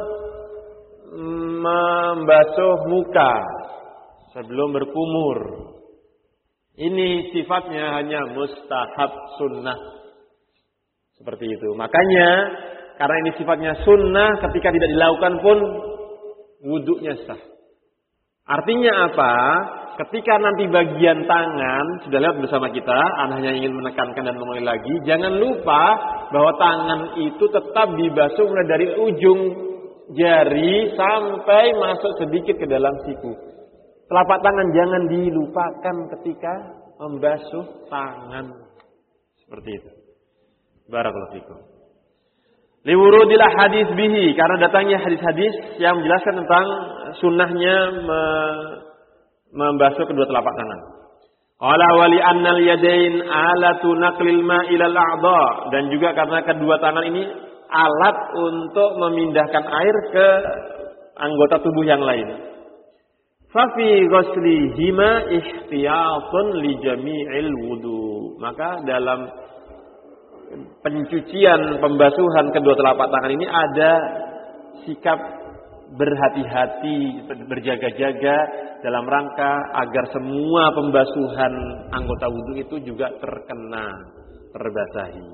membasuh muka, sebelum berkumur. Ini sifatnya hanya mustahab sunnah. Seperti itu. Makanya karena ini sifatnya sunnah, ketika tidak dilakukan pun wudunya sah. Artinya apa? Ketika nanti bagian tangan sudah lewat bersama kita, Anda hanya ingin menekankan dan mengulangi lagi, jangan lupa bahwa tangan itu tetap dibasuh mulai dari ujung jari sampai masuk sedikit ke dalam siku. Telapak tangan jangan dilupakan ketika membasuh tangan. Seperti itu. Barakallahu fikum. Liwurudil hadis bihi, karena datangnya hadis-hadis yang menjelaskan tentang sunnahnya me membasuh kedua telapak tangan. Qala wali annal yadain alatu naqlil ma'il al-a'dha, dan juga karena kedua tangan ini alat untuk memindahkan air ke anggota tubuh yang lain. Fa fi ghuslihima ihtiyatun li jami'il wudu. Maka dalam pencucian pembasuhan kedua telapak tangan ini ada sikap berhati-hati, berjaga-jaga dalam rangka agar semua pembasuhan anggota wudu itu juga terkena, terbasahi.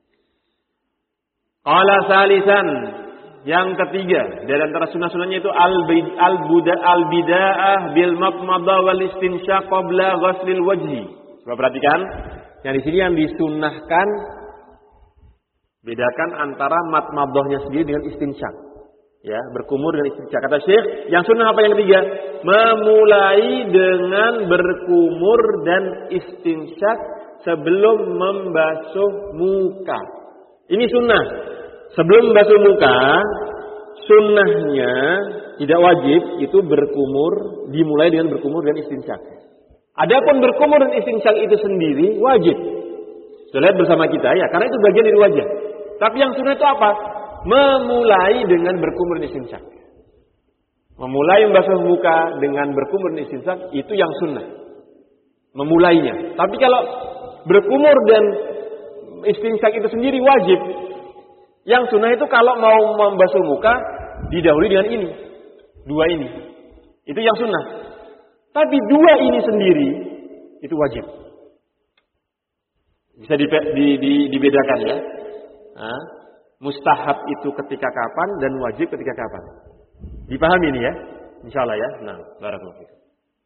Qala salisan, yang ketiga dari antara sunnah-sunnahnya itu al-bida'ah bil maqmadah wal istinsyaq qabla ghuslil wajhi. Coba perhatikan, yang di sini yang disunnahkan bedakan antara matmadahnya sendiri dengan istinsyaq. Ya, berkumur dengan istinsyaq. Kata Syekh, yang sunnah apa yang ketiga? Memulai dengan berkumur dan istinsyaq sebelum membasuh muka. Ini sunnah. Sebelum membasuh muka, sunnahnya tidak wajib itu berkumur, dimulai dengan berkumur dan istinsyaq. Adapun berkumur dan istinsyaq itu sendiri wajib. Sudah lihat bersama kita ya, karena itu bagian dari wajah. Tapi yang sunnah itu apa? Memulai dengan berkumur dan istinsyaq. Memulai membasuh muka dengan berkumur dan istinsyaq itu yang sunnah. Memulainya. Tapi kalau berkumur dan istinsyaq itu sendiri wajib. Yang sunnah itu kalau mau membasuh muka didahului dengan ini. Dua ini. Itu yang sunnah. Tapi dua ini sendiri itu wajib. Bisa di, di, di, dibedakan ya. Nah, mustahab itu ketika kapan dan wajib ketika kapan. Dipahami ini ya? Insyaallah ya. Nah, barakallahu fikum.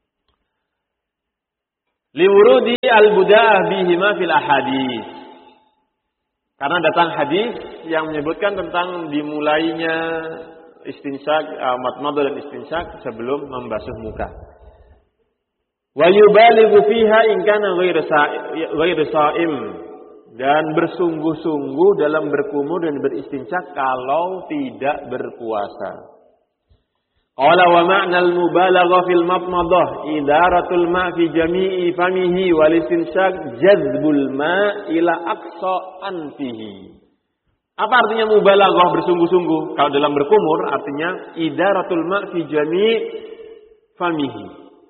Liwurudi al-buda'ah bihima fil ahadits. Karena datang hadis yang menyebutkan tentang dimulainya istinsyak, uh, madmadah dan istinsyak sebelum membasuh muka. Wa yubalighu fiha in kana ghairu sha'im, dan bersungguh-sungguh dalam berkumur dan beristinsyak kalau tidak berpuasa. Qala wa ma'nal mubalaghah fil madmadah idaratul ma' fi jami'i famihi wal istinsyak jazbul ma' ila aqsa anfihi. Apa artinya mubalaghah, bersungguh-sungguh? Kalau dalam berkumur artinya idaratul ma' fi jami' famihi.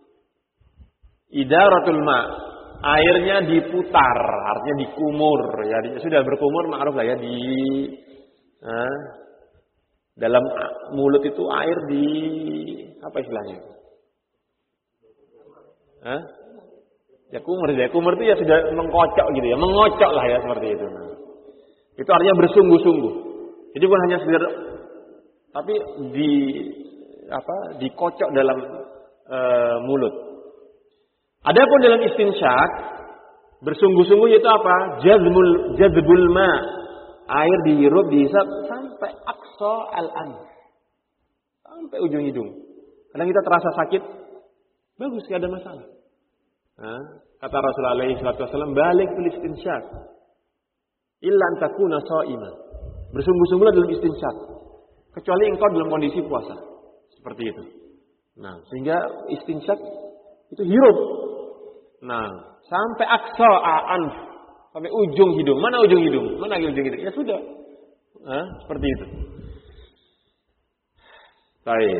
Idaratul ma', airnya diputar, artinya dikumur ya. Sudah berkumur ma'ruf lah ya, di nah, dalam mulut itu air di apa istilahnya? Hah? Ya kumur, ya kumur itu ya sudah mengkocok gitu ya, mengocok lah ya seperti itu. Nah, itu artinya bersungguh-sungguh. Jadi bukan hanya sekedar, tapi di apa? Dikocok dalam e, mulut. Adapun dalam istinsyak bersungguh-sungguh itu apa? Jazbul jazbul ma, air dihirup dihisap sampai aqsa al-anf, sampai ujung hidung. Kadang kita terasa sakit, bagus, tidak ada masalah. Nah, kata Rasulullah alaihi wasallam, balik fil istinsyak illa an takuna sha'iman. Bersungguh-sungguhlah dalam istinsyak, kecuali engkau dalam kondisi puasa. Seperti itu. Nah, sehingga istinsyak itu hirup. Nah, sampai aqsa al-anf, sampai ujung hidung. Mana ujung hidung? Mana ujung hidung? Ya sudah. Nah, seperti itu. Baik.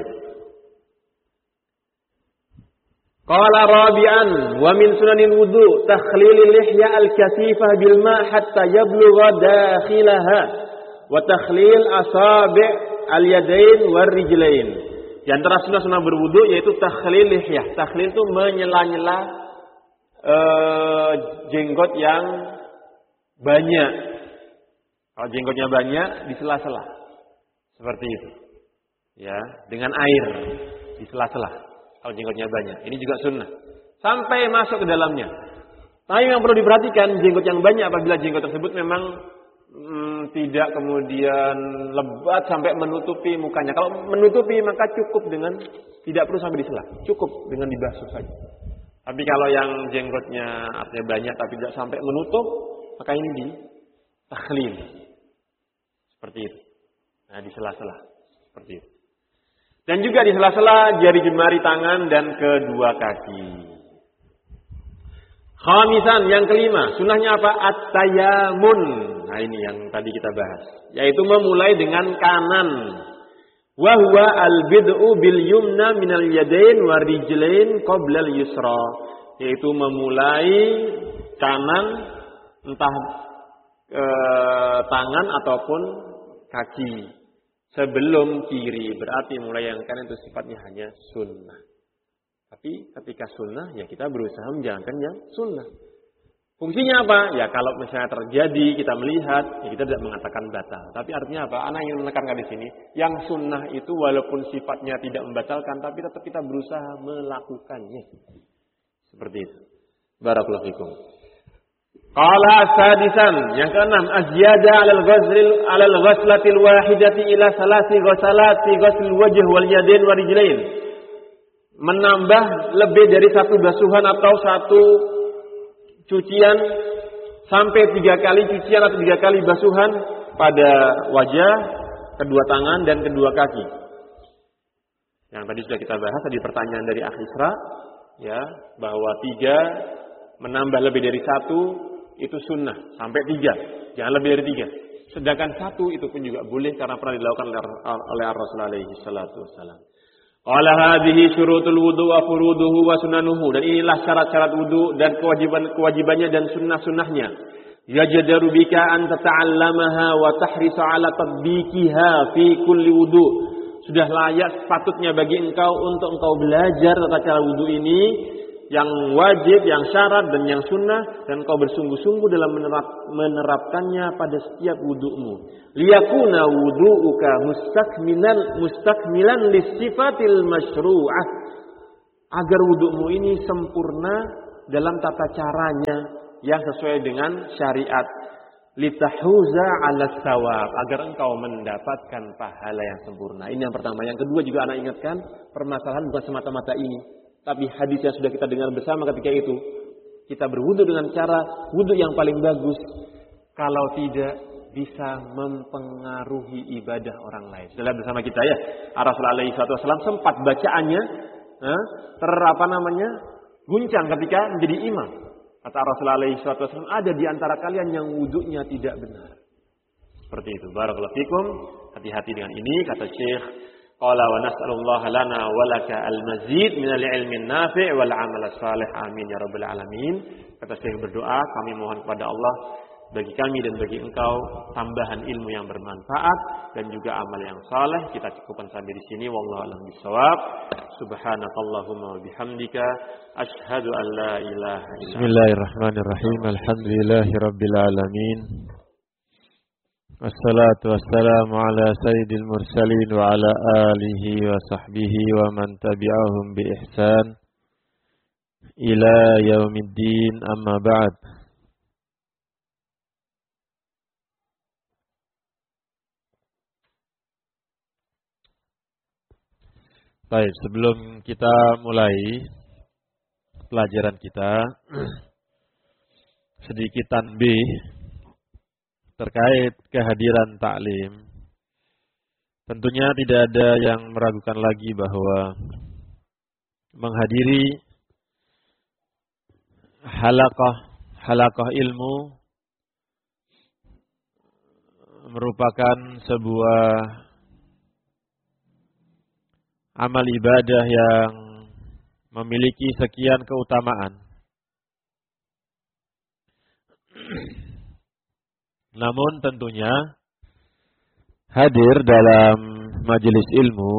Qala rabi'an wa min sunanil wudu takhlilil lihya al-kasifah bil ma' hatta yablugha dakhilaha wa takhlil asabi' al-yadain war rijlain. Di antara sunah-sunah berwudu yaitu takhlil lihya. Takhlil itu menyela-nyela uh, jenggot yang banyak. Kalau jenggotnya banyak, di sela-sela. Seperti itu. Ya, dengan air di sela-sela. Kalau jenggotnya banyak. Ini juga sunnah. Sampai masuk ke dalamnya. Tapi yang perlu diperhatikan, jenggot yang banyak apabila jenggot tersebut memang hmm, tidak kemudian lebat sampai menutupi mukanya. Kalau menutupi maka cukup dengan, tidak perlu sampai di sela. Cukup dengan dibasuh saja. Tapi kalau yang jenggotnya artinya banyak tapi tidak sampai menutup, maka ini di takhlil. Seperti itu. Nah, di sela-sela. Seperti itu. Dan juga di sela-sela jari jemari tangan dan kedua kaki. Khamisan, yang kelima. Sunnahnya apa? At-tayamun. Nah, ini yang tadi kita bahas. Yaitu memulai dengan kanan. Wa huwa al-bid'u bil yumna minal yadain wa rijlain qabla al-yusra. Yaitu memulai kanan, entah e, tangan ataupun kaki sebelum kiri. Berarti mulai yang kanan itu sifatnya hanya sunnah. Tapi ketika sunnah ya kita berusaha menjalankan yang sunnah. Fungsinya apa? Ya kalau misalnya terjadi kita melihat, ya kita tidak mengatakan batal. Tapi artinya apa? Anak yang menekankan di sini, yang sunnah itu walaupun sifatnya tidak membatalkan, tapi tetap kita berusaha melakukannya. Seperti itu. Barakallahu fikum. Qala sadisan, yang keenam, azyada 'alal ghazlil 'alal ghaslatil wahidati ila salasi ghasalati ghasl wajh wal yadain wa rijlain. Menambah lebih dari satu basuhan atau satu cucian sampai tiga kali cucian atau tiga kali basuhan pada wajah, kedua tangan dan kedua kaki. Yang tadi sudah kita bahas tadi pertanyaan dari Akh Isra, ya, bahwa tiga menambah lebih dari satu itu sunnah sampai tiga, jangan lebih dari tiga. Sedangkan satu itu pun juga boleh karena pernah dilakukan oleh Rasulullah alaihi salatu wasallam. Qala hadhihi syurutul wudu wa furuduhu wa sunanuhu, dan inilah syarat-syarat wudu dan kewajiban-kewajibannya dan sunnah-sunnahnya. Yajdaru bika an tata'allamaha wa tahrisa 'ala tatbiqiha fi kulli wudu. Sudah layak sepatutnya bagi engkau untuk engkau belajar tata cara wudu ini yang wajib, yang syarat dan yang sunnah, dan kau bersungguh-sungguh dalam menerap, menerapkannya pada setiap wudu'mu. Liyakuna wudu'uka mustakmilan mustakmilan lissifatil masyru'ah. Agar wudu'mu ini sempurna dalam tata caranya yang sesuai dengan syariat. Litahuza 'ala tsawab, agar engkau mendapatkan pahala yang sempurna. Ini yang pertama. Yang kedua juga anak ingatkan, permasalahan bukan semata-mata ini. Tapi hadis yang sudah kita dengar bersama ketika itu, kita berwudu dengan cara wudu yang paling bagus. Kalau tidak, bisa mempengaruhi ibadah orang lain. Sudah bersama kita ya. Rasulullah alaihi wasallam sempat bacaannya eh, ter apa namanya guncang ketika menjadi imam. Kata Rasulullah alaihi wasallam, ada di antara kalian yang wudunya tidak benar. Seperti itu. Barakallahu fikum. Hati-hati dengan ini, kata Syekh. Qala wa nas'alullaha lana wa laka al-mazid minal ilmin nafi' wal 'amal salih. Amin ya rabbal alamin. Kata Syekh berdoa, kami mohon kepada Allah bagi kami dan bagi engkau tambahan ilmu yang bermanfaat dan juga amal yang saleh. Kita cukupkan sampai di sini. Wallahu a'lam bishawab. Subhanakallahumma wa bihamdika asyhadu an la ilaha illa anta. Bismillahirrahmanirrahim. Alhamdulillahirabbil alamin. Wassalatu wassalamu ala sayyidil mursalin wa ala alihi wa sahbihi wa man tabi'ahum bi ihsan ila yaumiddin, amma ba'd. Baik, sebelum kita mulai pelajaran kita, sedikit tanbih terkait kehadiran taklim. Tentunya tidak ada yang meragukan lagi bahwa menghadiri halaqah halaqah ilmu merupakan sebuah amal ibadah yang memiliki sekian keutamaan. Namun tentunya hadir dalam majelis ilmu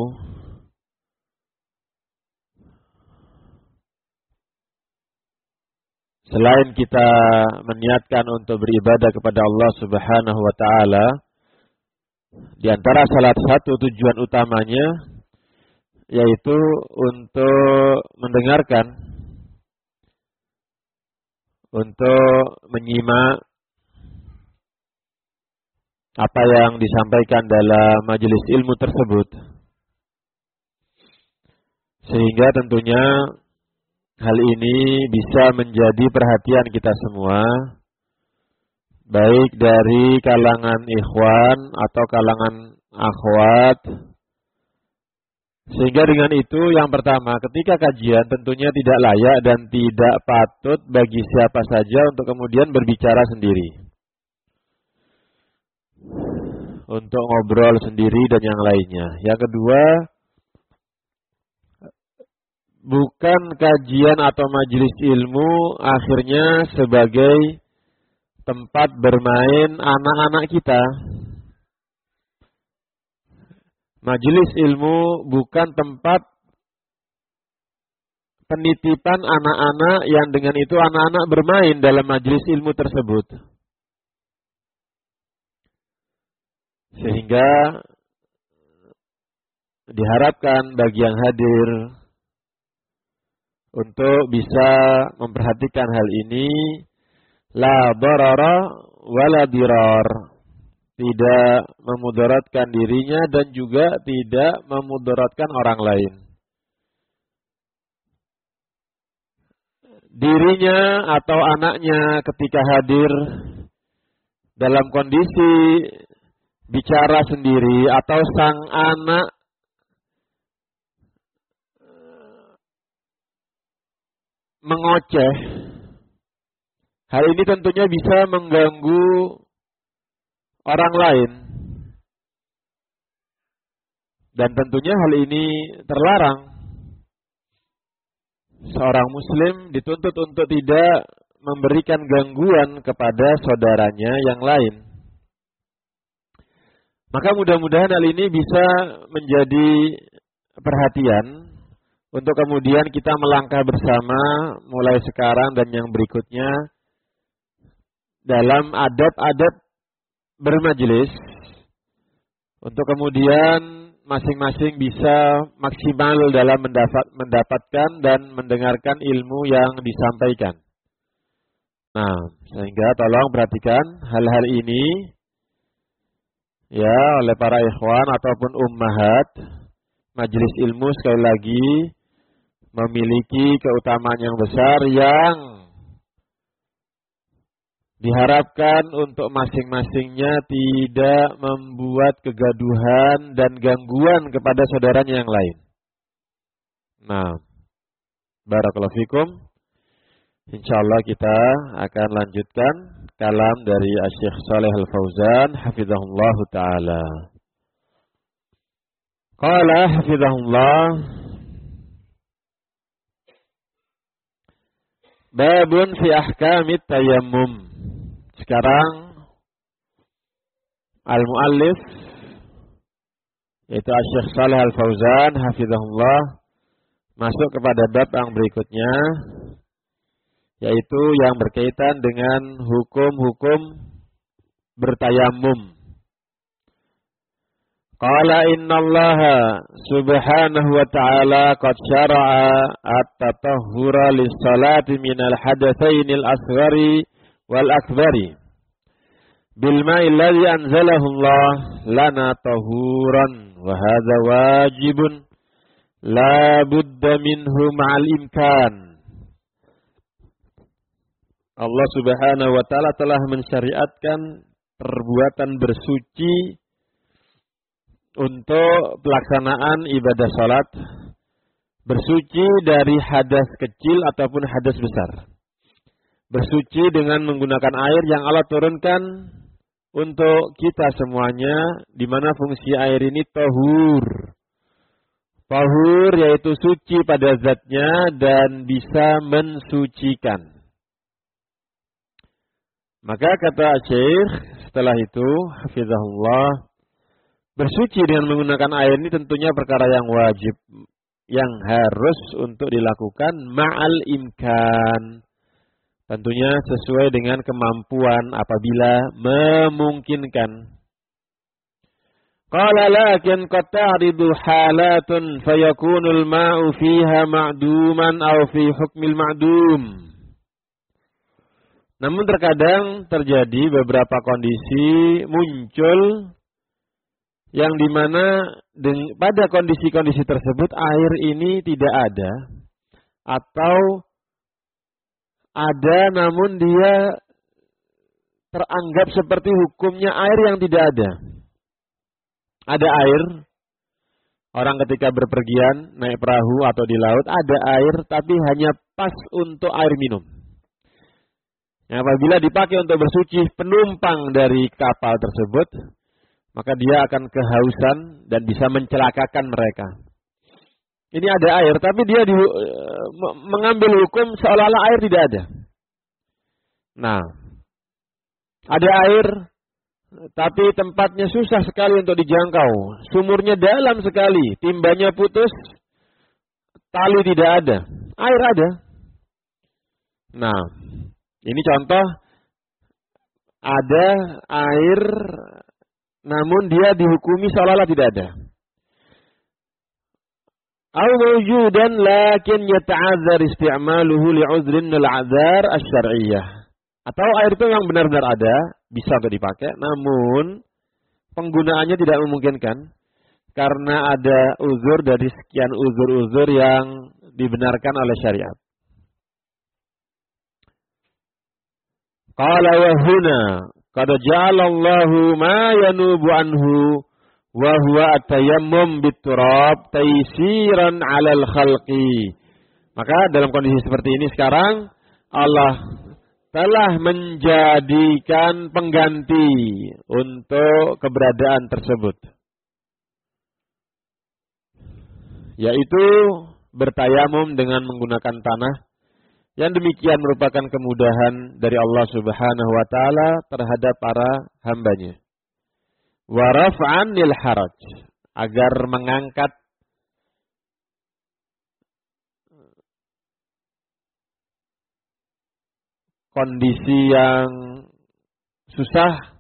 selain kita meniatkan untuk beribadah kepada Allah Subhanahu wa taala, di antara salah satu tujuan utamanya yaitu untuk mendengarkan, untuk menyimak apa yang disampaikan dalam majelis ilmu tersebut. Sehingga tentunya hal ini bisa menjadi perhatian kita semua, baik dari kalangan ikhwan atau kalangan akhwat. Sehingga dengan itu yang pertama, ketika kajian tentunya tidak layak dan tidak patut bagi siapa saja untuk kemudian berbicara sendiri, untuk ngobrol sendiri dan yang lainnya. Yang kedua, bukan kajian atau majelis ilmu akhirnya sebagai tempat bermain anak-anak kita. Majelis ilmu bukan tempat penitipan anak-anak yang dengan itu anak-anak bermain dalam majelis ilmu tersebut. Sehingga diharapkan bagi yang hadir untuk bisa memperhatikan hal ini, la darara wala dirar, tidak memudaratkan dirinya dan juga tidak memudaratkan orang lain. Dirinya atau anaknya ketika hadir dalam kondisi bicara sendiri atau sang anak mengoceh, hal ini tentunya bisa mengganggu orang lain. Dan tentunya hal ini terlarang. Seorang muslim dituntut untuk tidak memberikan gangguan kepada saudaranya yang lain. Maka mudah-mudahan hal ini bisa menjadi perhatian untuk kemudian kita melangkah bersama mulai sekarang dan yang berikutnya dalam adab-adab bermajelis untuk kemudian masing-masing bisa maksimal dalam mendapat, mendapatkan dan mendengarkan ilmu yang disampaikan. Nah, sehingga tolong perhatikan hal-hal ini ya oleh para ikhwan ataupun ummahat. Majelis ilmu sekali lagi memiliki keutamaan yang besar yang diharapkan untuk masing-masingnya tidak membuat kegaduhan dan gangguan kepada saudaranya yang lain. Nah, barakallahu fikum. Insyaallah kita akan lanjutkan kalam dari Asy-Syaikh Shalih Al-Fauzan hafizahullah taala. Qala hafizahullah babun fi ahkamit tayammum. Sekarang al-muallif yaitu Asy-Syaikh Shalih Al-Fauzan hafizahullah masuk kepada bab yang berikutnya, yaitu yang berkaitan dengan hukum-hukum bertayamum. Qala innallaha subhanahu wa ta'ala qad syara'a at-tatahhura lis-salati minal hadatsainil asghari wal akbari bil ma'i alladhi anzalahu Allah lana tahuran wa hadza wajibun la budda minhu ma'al imkan. Allah Subhanahu wa taala telah mensyariatkan perbuatan bersuci untuk pelaksanaan ibadah salat, bersuci dari hadas kecil ataupun hadas besar. Bersuci dengan menggunakan air yang Allah turunkan untuk kita semuanya, di mana fungsi air ini tahur. Tahur yaitu suci pada zatnya dan bisa mensucikan. Maka kata Syekh setelah itu hafizahullah, bersuci dengan menggunakan air ini tentunya perkara yang wajib, yang harus untuk dilakukan ma'al imkan. Tentunya sesuai dengan kemampuan apabila memungkinkan. Qala lakin qad ta'ridu halatun fayakunul ma'u fiha ma'duman aw fi hukmil ma'dum. Namun terkadang terjadi beberapa kondisi muncul yang dimana pada kondisi-kondisi tersebut air ini tidak ada atau ada namun dia teranggap seperti hukumnya air yang tidak ada. Ada air, orang ketika berpergian naik perahu atau di laut ada air tapi hanya pas untuk air minum. Yang apabila dipakai untuk bersuci penumpang dari kapal tersebut, maka dia akan kehausan dan bisa mencelakakan mereka. Ini ada air, tapi dia di, mengambil hukum seolah-olah air tidak ada. Nah, ada air, tapi tempatnya susah sekali untuk dijangkau. Sumurnya dalam sekali, timbanya putus, tali tidak ada. Air ada. Nah, ini contoh ada air namun dia dihukumi seolah-olah tidak ada. Aw mawjudan lakin yata'adzar isti'maluhu li'udhrin al-'adzar asy-syar'iyyah. Atau air itu yang benar-benar ada, bisa untuk dipakai, namun penggunaannya tidak memungkinkan karena ada uzur dari sekian uzur-uzur yang dibenarkan oleh syariat. Qala wa huna qad ja'alallahu ma yanubu anhu wa huwa at-tayammum bit-turab taysiran 'alal khalqi. Maka dalam kondisi seperti ini sekarang Allah telah menjadikan pengganti untuk keberadaan tersebut, yaitu bertayamum dengan menggunakan tanah. Yang demikian merupakan kemudahan dari Allah Subhanahu wa taala terhadap para hambanya. Wa raf'an lil haraj, agar mengangkat kondisi yang susah,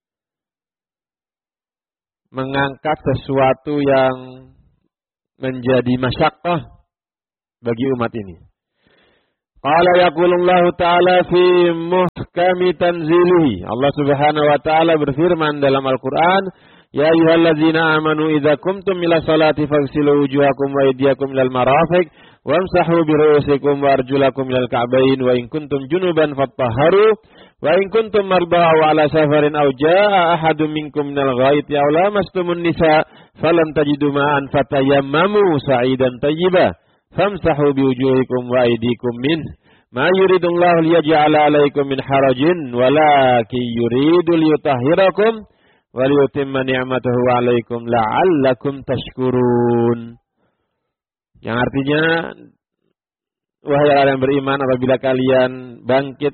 mengangkat sesuatu yang menjadi masyaqqah bagi umat ini. Qala yaqulullahu ta'ala fi muhkami tanzilihi. Allah Subhanahu wa ta'ala berfirman dalam Al-Qur'an, ya ayyuhalladzina amanu idza qumtum ila salati faghsilu wujuhakum wa aydiyakum ilal marafiq wamsahu bi ru'usikum wa arjulakum ilal ka'bayn wa in kuntum junuban fattahharu wa in kuntum mardaa aw ala safarin aw jaa ahadun minkum minal ghaiti aw lamastumun nisa falam tajidu ma'an fatayammamu sa'idan tayyiban famsahu bi wujuhikum wa aydikum min ma yuridullahu liyaj'ala 'alaikum min harajin walakin yuridu liyutahhirakum wa liyutimma ni'matahu 'alaikum la'allakum tashkurun. Yang artinya, wahai orang yang beriman, apabila kalian bangkit